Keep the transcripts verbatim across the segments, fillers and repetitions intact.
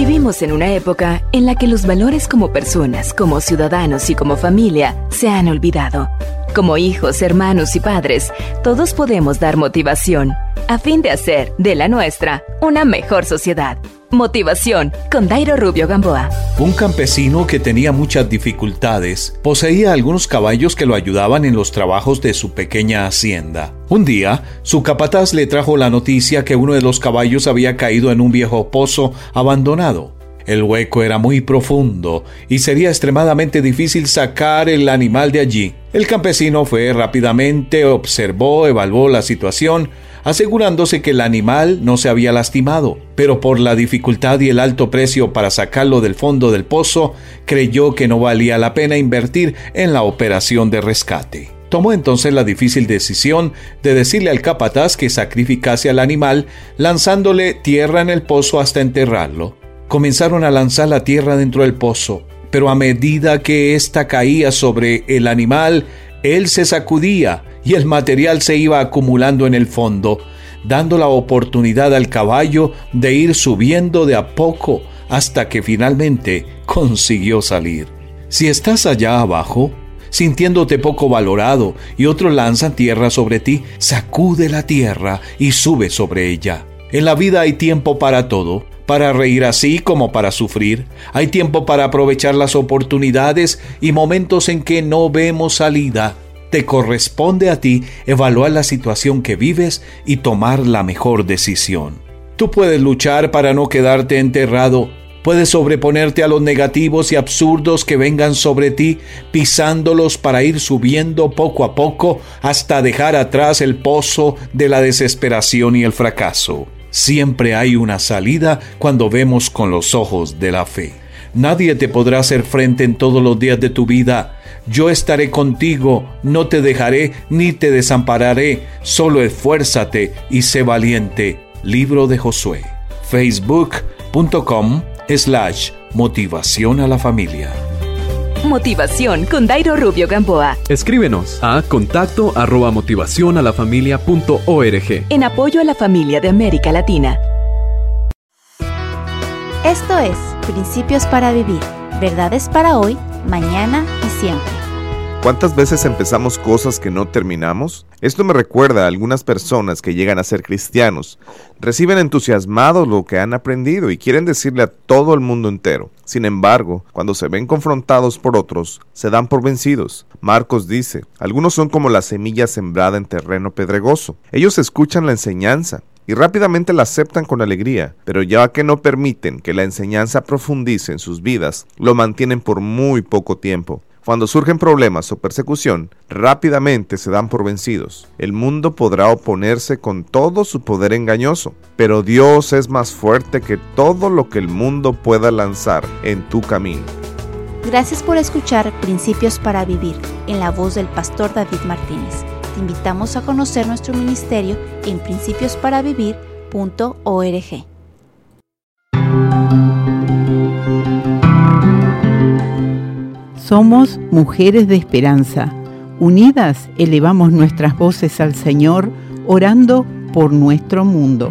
Vivimos en una época en la que los valores como personas, como ciudadanos y como familia se han olvidado. Como hijos, hermanos y padres, todos podemos dar motivación a fin de hacer de la nuestra una mejor sociedad. Motivación con Dairo Rubio Gamboa. Un campesino que tenía muchas dificultades poseía algunos caballos que lo ayudaban en los trabajos de su pequeña hacienda. Un día, su capataz le trajo la noticia que uno de los caballos había caído en un viejo pozo abandonado. El hueco era muy profundo y sería extremadamente difícil sacar el animal de allí. El campesino fue rápidamente, observó, evaluó la situación, asegurándose que el animal no se había lastimado, pero por la dificultad y el alto precio para sacarlo del fondo del pozo, creyó que no valía la pena invertir en la operación de rescate. Tomó entonces la difícil decisión de decirle al capataz que sacrificase al animal, lanzándole tierra en el pozo hasta enterrarlo. Comenzaron a lanzar la tierra dentro del pozo, pero a medida que ésta caía sobre el animal, él se sacudía y el material se iba acumulando en el fondo, dando la oportunidad al caballo de ir subiendo de a poco hasta que finalmente consiguió salir. Si estás allá abajo, sintiéndote poco valorado y otros lanzan tierra sobre ti, sacude la tierra y sube sobre ella. En la vida hay tiempo para todo, para reír así como para sufrir. Hay tiempo para aprovechar las oportunidades y momentos en que no vemos salida. Te corresponde a ti evaluar la situación que vives y tomar la mejor decisión. Tú puedes luchar para no quedarte enterrado. Puedes sobreponerte a los negativos y absurdos que vengan sobre ti, pisándolos para ir subiendo poco a poco hasta dejar atrás el pozo de la desesperación y el fracaso. Siempre hay una salida cuando vemos con los ojos de la fe. Nadie te podrá hacer frente en todos los días de tu vida. Yo estaré contigo, no te dejaré ni te desampararé. Solo esfuérzate y sé valiente. Libro de Josué. Facebook.com slash motivación a la familia. Motivación con Dairo Rubio Gamboa. Escríbenos a contacto arroba motivación a la familia punto org. En apoyo a la familia de América Latina. Esto es Principios para Vivir. Verdades para hoy, mañana y siempre. ¿Cuántas veces empezamos cosas que no terminamos? Esto me recuerda a algunas personas que llegan a ser cristianos. Reciben entusiasmados lo que han aprendido y quieren decirle a todo el mundo entero. Sin embargo, cuando se ven confrontados por otros, se dan por vencidos. Marcos dice, algunos son como la semilla sembrada en terreno pedregoso. Ellos escuchan la enseñanza y rápidamente la aceptan con alegría, pero ya que no permiten que la enseñanza profundice en sus vidas, lo mantienen por muy poco tiempo. Cuando surgen problemas o persecución, rápidamente se dan por vencidos. El mundo podrá oponerse con todo su poder engañoso, pero Dios es más fuerte que todo lo que el mundo pueda lanzar en tu camino. Gracias por escuchar Principios para Vivir, en la voz del pastor David Martínez. Te invitamos a conocer nuestro ministerio en principios para vivir punto org. Somos mujeres de esperanza. Unidas elevamos nuestras voces al Señor, orando por nuestro mundo.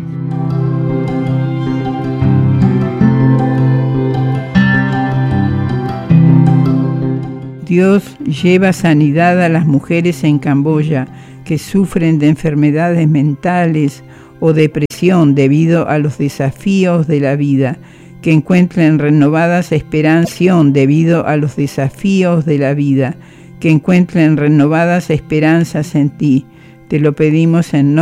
Dios lleva sanidad a las mujeres en Camboya que sufren de enfermedades mentales o depresión debido a los desafíos de la vida, que encuentren renovadas esperanza debido a los desafíos de la vida, que encuentren renovadas esperanzas en ti. Te lo pedimos en nombre